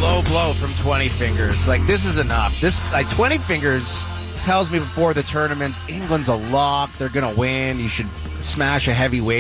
low blow from 20 Fingers. Like, this is enough. 20 Fingers tells me before the tournaments, England's a lock. They're going to win. You should smash a heavyweight.